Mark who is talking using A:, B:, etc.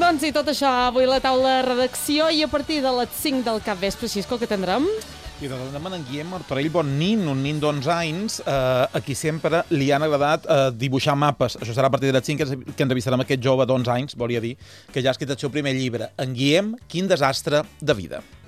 A: Doncs i tot això, avui a la taula de redacció i a partir de les 5 del capvespre, Xisco, que tindrem?
B: I tindrem en Guillem Martorell, bon nin, un nin d'11 anys, a qui sempre li han agradat dibuixar mapes. Això serà a partir de les 5 que entrevistarem aquest jove d'11 anys, volia dir, que ja ha escrit el seu primer llibre. En Guillem, quin desastre de vida.